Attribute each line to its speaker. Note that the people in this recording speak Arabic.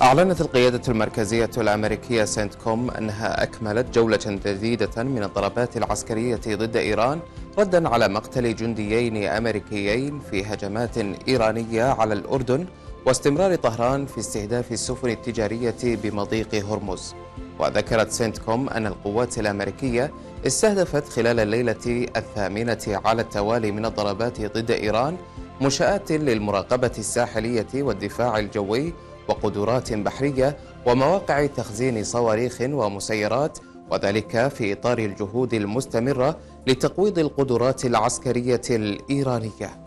Speaker 1: أعلنت القيادة المركزية الأمريكية سنتكوم أنها أكملت جولة جديدة من الضربات العسكرية ضد إيران رداً على مقتل جنديين أمريكيين في هجمات إيرانية على الأردن واستمرار طهران في استهداف السفن التجارية بمضيق هرمز. وذكرت سنتكوم أن القوات الأمريكية استهدفت خلال الليلة 8 على التوالي من الضربات ضد إيران منشآت للمراقبة الساحلية والدفاع الجوي وقدرات بحرية ومواقع تخزين صواريخ ومسيرات، وذلك في إطار الجهود المستمرة لتقويض القدرات العسكرية الإيرانية.